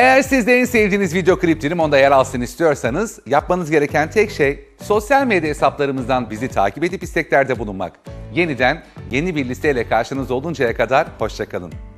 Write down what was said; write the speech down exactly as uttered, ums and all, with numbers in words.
Eğer siz de en sevdiğiniz video kliplerim onda yer alsın istiyorsanız yapmanız gereken tek şey sosyal medya hesaplarımızdan bizi takip edip isteklerde bulunmak. Yeniden yeni bir listeyle karşınızda oluncaya kadar hoşça kalın.